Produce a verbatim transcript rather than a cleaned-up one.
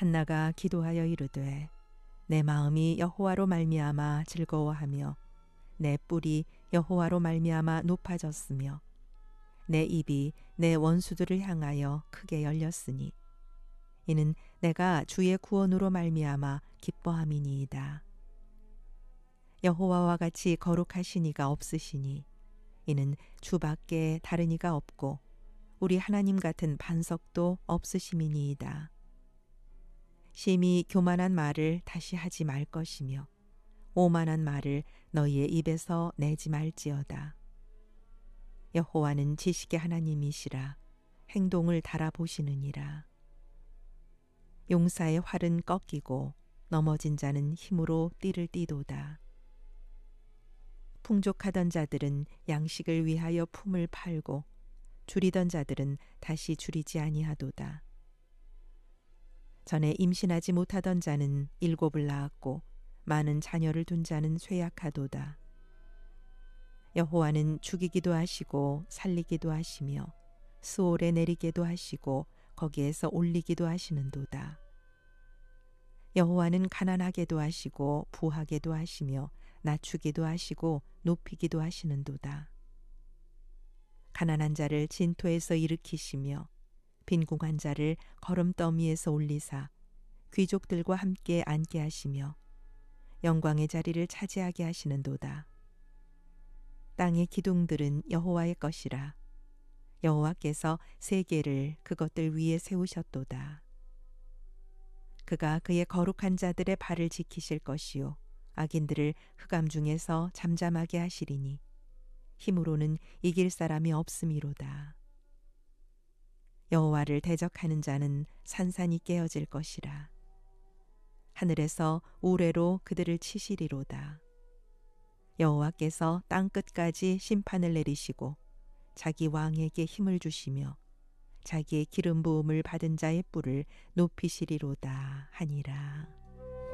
한나가 기도하여 이르되 내 마음이 여호와로 말미암아 즐거워하며 내 뿔이 여호와로 말미암아 높아졌으며 내 입이 내 원수들을 향하여 크게 열렸으니 이는 내가 주의 구원으로 말미암아 기뻐함이니이다. 여호와와 같이 거룩하신 이가 없으시니 이는 주밖에 다른 이가 없고 우리 하나님 같은 반석도 없으심이니이다. 심히 교만한 말을 다시 하지 말 것이며 오만한 말을 너희의 입에서 내지 말지어다. 여호와는 지식의 하나님이시라 행동을 달아보시느니라. 용사의 활은 꺾이고 넘어진 자는 힘으로 띠를 띠도다. 풍족하던 자들은 양식을 위하여 품을 팔고 줄이던 자들은 다시 줄이지 아니하도다. 전에 임신하지 못하던 자는 일곱을 낳았고 많은 자녀를 둔 자는 쇠약하도다. 여호와는 죽이기도 하시고 살리기도 하시며 스올에 내리게도 하시고 거기에서 올리기도 하시는도다. 여호와는 가난하게도 하시고 부하게도 하시며 낮추기도 하시고 높이기도 하시는도다. 가난한 자를 진토에서 일으키시며 빈궁한 자를 거름더미에서 올리사 귀족들과 함께 앉게 하시며 영광의 자리를 차지하게 하시는도다. 땅의 기둥들은 여호와의 것이라 여호와께서 세계를 그것들 위에 세우셨도다. 그가 그의 거룩한 자들의 발을 지키실 것이요 악인들을 흑암 중에서 잠잠하게 하시리니 힘으로는 이길 사람이 없음이로다. 여호와를 대적하는 자는 산산이 깨어질 것이라. 하늘에서 우레로 그들을 치시리로다. 여호와께서 땅 끝까지 심판을 내리시고 자기 왕에게 힘을 주시며 자기의 기름 부음을 받은 자의 뿔을 높이시리로다 하니라.